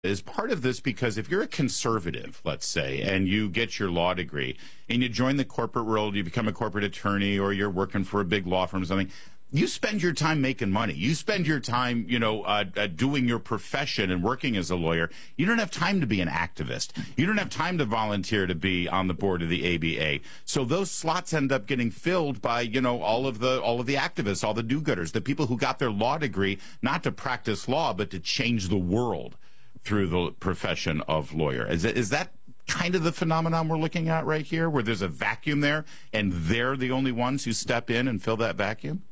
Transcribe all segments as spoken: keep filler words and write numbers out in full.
is part of this because if you're a conservative, let's say, and you get your law degree and you join the corporate world, you become a corporate attorney or you're working for a big law firm or something, you spend your time making money. You spend your time, you know, uh, uh, doing your profession and working as a lawyer. You don't have time to be an activist. You don't have time to volunteer to be on the board of the A B A. So those slots end up getting filled by, you know, all of the all of the activists, all the do-gooders, the people who got their law degree not to practice law, but to change the world through the profession of lawyer. Is, is that kind of the phenomenon we're looking at right here, where there's a vacuum there and they're the only ones who step in and fill that vacuum?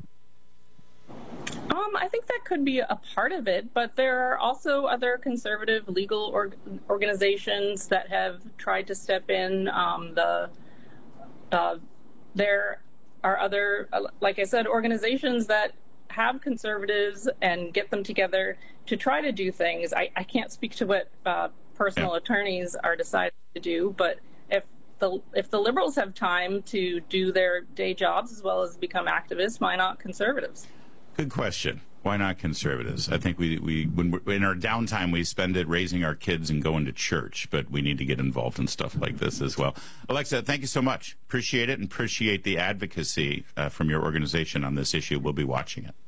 Um, I think that could be a part of it, but there are also other conservative legal org- organizations that have tried to step in. Um, the uh, there are other, uh, like I said, organizations that have conservatives and get them together to try to do things. I, I can't speak to what uh, personal attorneys are deciding to do, but if the if the liberals have time to do their day jobs as well as become activists, why not conservatives? Good question. Why not conservatives? I think we, we when we're, in our downtime, we spend it raising our kids and going to church, but we need to get involved in stuff like this as well. Alexa, thank you so much. Appreciate it and appreciate the advocacy uh, from your organization on this issue. We'll be watching it.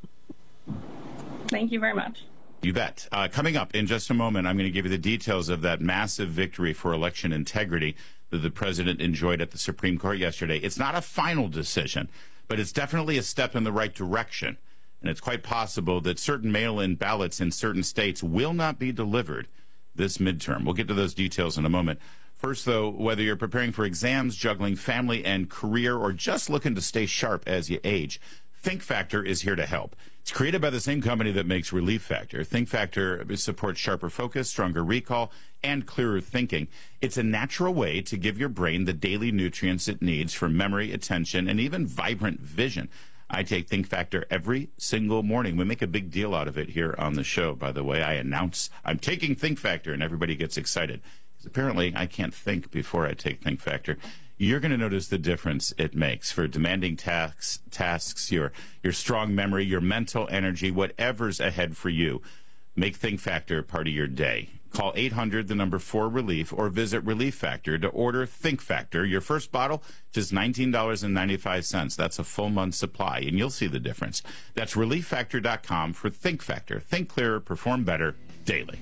Thank you very much. You bet. Uh, coming up in just a moment, I'm going to give you the details of that massive victory for election integrity that the president enjoyed at the Supreme Court yesterday. It's not a final decision, but it's definitely a step in the right direction. And it's quite possible that certain mail-in ballots in certain states will not be delivered this midterm. We'll get to those details in a moment. First, though, whether you're preparing for exams, juggling family and career, or just looking to stay sharp as you age, Think Factor is here to help. It's created by the same company that makes Relief Factor. Think Factor supports sharper focus, stronger recall, and clearer thinking. It's a natural way to give your brain the daily nutrients it needs for memory, attention, and even vibrant vision. I take Think Factor every single morning. We make a big deal out of it here on the show, by the way. I announce I'm taking Think Factor, and everybody gets excited. Because apparently I can't think before I take Think Factor. You're going to notice the difference it makes for demanding tasks, tasks, your your strong memory, your mental energy, whatever's ahead for you. Make Think Factor part of your day. Call eight hundred, the number four, relief, or visit Relief Factor to order Think Factor. Your first bottle, just nineteen dollars and ninety-five cents. That's a full month's supply, and you'll see the difference. That's relief factor dot com for Think Factor. Think clearer, perform better, daily.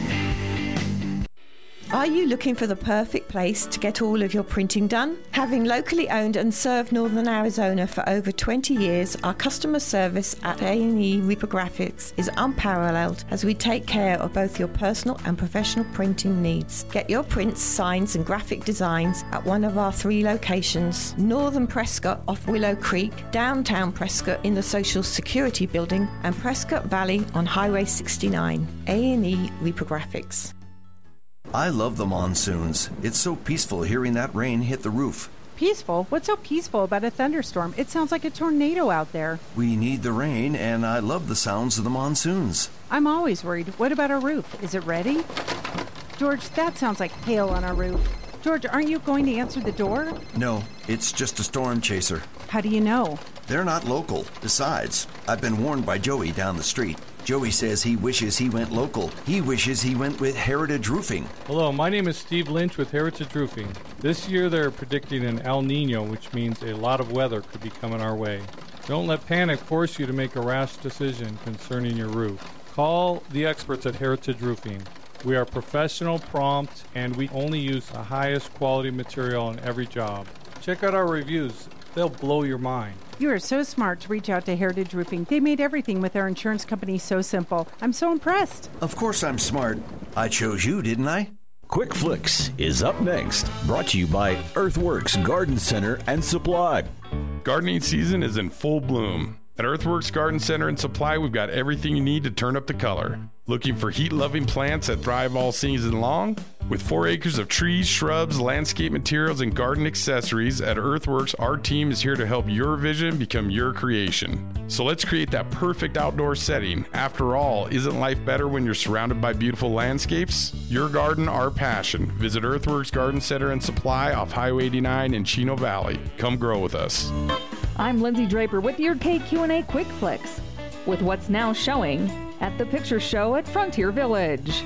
Are you looking for the perfect place to get all of your printing done? Having locally owned and served Northern Arizona for over twenty years, our customer service at A and E Reprographics is unparalleled as we take care of both your personal and professional printing needs. Get your prints, signs and graphic designs at one of our three locations: Northern Prescott off Willow Creek, downtown Prescott in the Social Security Building, and Prescott Valley on Highway sixty-nine. A and E Reprographics. I love the monsoons. It's so peaceful hearing that rain hit the roof. Peaceful? What's so peaceful about a thunderstorm? It sounds like a tornado out there. We need the rain, and I love the sounds of the monsoons. I'm always worried. What about our roof? Is it ready? George, that sounds like hail on our roof. George, aren't you going to answer the door? No, it's just a storm chaser. How do you know? They're not local. Besides, I've been warned by Joey down the street. Joey says he wishes he went local. He wishes he went with Heritage Roofing. Hello, my name is Steve Lynch with Heritage Roofing. This year they're predicting an El Nino, which means a lot of weather could be coming our way. Don't let panic force you to make a rash decision concerning your roof. Call the experts at Heritage Roofing. We are professional, prompt, and we only use the highest quality material on every job. Check out our reviews. They'll blow your mind. You are so smart to reach out to Heritage Roofing. They made everything with their insurance company so simple. I'm so impressed. Of course I'm smart. I chose you, didn't I? Quick Flicks is up next. Brought to you by Earthworks Garden Center and Supply. Gardening season is in full bloom. At Earthworks Garden Center and Supply, we've got everything you need to turn up the color. Looking for heat-loving plants that thrive all season long? With four acres of trees, shrubs, landscape materials, and garden accessories, at Earthworks, our team is here to help your vision become your creation. So let's create that perfect outdoor setting. After all, isn't life better when you're surrounded by beautiful landscapes? Your garden, our passion. Visit Earthworks Garden Center and Supply off Highway eighty-nine in Chino Valley. Come grow with us. I'm Lindsay Draper with your K Q and A Quick Flicks. With what's now showing, at the Picture Show at Frontier Village.